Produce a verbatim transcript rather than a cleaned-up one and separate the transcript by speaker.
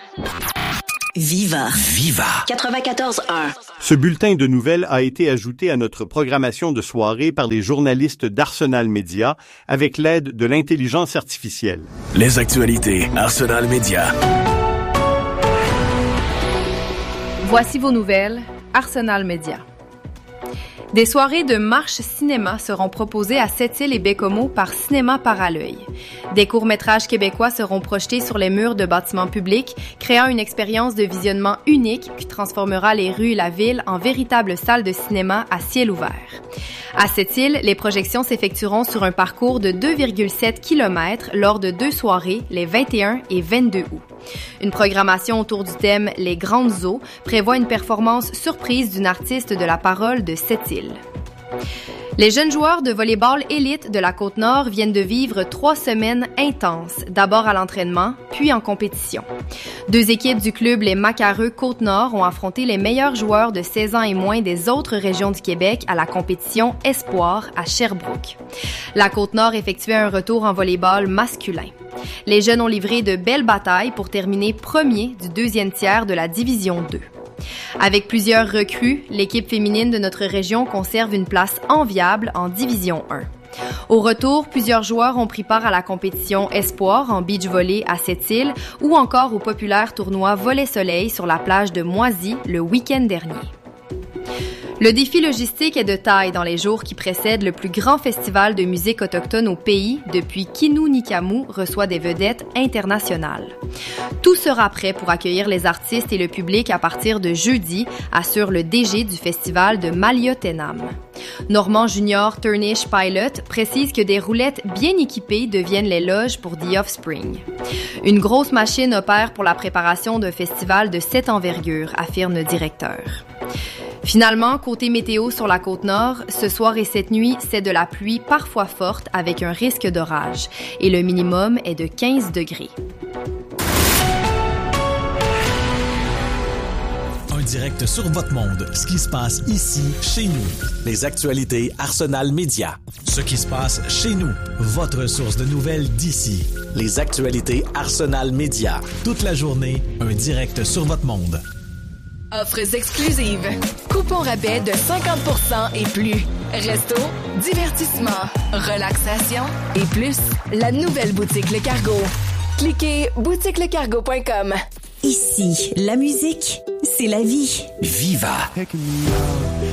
Speaker 1: Viva.
Speaker 2: Viva.
Speaker 1: quatre-vingt-quatorze un.
Speaker 3: Ce bulletin de nouvelles a été ajouté à notre programmation de soirée par les journalistes d'Arsenal Média avec l'aide de l'intelligence artificielle.
Speaker 2: Les actualités Arsenal Média.
Speaker 4: Voici vos nouvelles, Arsenal Média. Des soirées de marche cinéma seront proposées à Sept-Îles et Baie-Comeau par Cinéma par à l'œil. Des courts-métrages québécois seront projetés sur les murs de bâtiments publics, créant une expérience de visionnement unique qui transformera les rues et la ville en véritables salles de cinéma à ciel ouvert. À Sept-Îles, les projections s'effectueront sur un parcours de deux virgule sept kilomètres lors de deux soirées, les vingt et un et vingt-deux août. Une programmation autour du thème « Les grandes eaux » prévoit une performance surprise d'une artiste de la parole de Sept-Îles. Les jeunes joueurs de volley-ball élite de la Côte-Nord viennent de vivre trois semaines intenses, d'abord à l'entraînement, puis en compétition. Deux équipes du club Les Macareux Côte-Nord ont affronté les meilleurs joueurs de seize ans et moins des autres régions du Québec à la compétition Espoir à Sherbrooke. La Côte-Nord effectuait un retour en volley-ball masculin. Les jeunes ont livré de belles batailles pour terminer premier du deuxième tiers de la Division deux. Avec plusieurs recrues, l'équipe féminine de notre région conserve une place enviable en Division un. Au retour, plusieurs joueurs ont pris part à la compétition Espoir en beach volley à Sept-Îles ou encore au populaire tournoi Volley-Soleil sur la plage de Moisy le week-end dernier. Le défi logistique est de taille dans les jours qui précèdent le plus grand festival de musique autochtone au pays depuis qu'Innu-Nikamu reçoit des vedettes internationales. Tout sera prêt pour accueillir les artistes et le public à partir de jeudi, assure le D G du festival de Maliotenam. Normand Junior Turnish Pilot précise que des roulettes bien équipées deviennent les loges pour The Offspring. Une grosse machine opère pour la préparation d'un festival de cette envergure, affirme le directeur. Finalement, côté météo sur la Côte-Nord, ce soir et cette nuit, c'est de la pluie parfois forte avec un risque d'orage et le minimum est de quinze degrés.
Speaker 5: Un direct sur votre monde, ce qui se passe ici, chez nous.
Speaker 2: Les actualités Arsenal Média.
Speaker 5: Ce qui se passe chez nous, votre source de nouvelles d'ici.
Speaker 2: Les actualités Arsenal Média.
Speaker 5: Toute la journée, un direct sur votre monde.
Speaker 6: Offres exclusives. Coupons rabais de cinquante pour cent et plus. Resto, divertissement, relaxation et plus. La nouvelle boutique Le Cargo. Cliquez boutique le cargo point com.
Speaker 1: Ici, la musique, c'est la vie.
Speaker 2: Viva.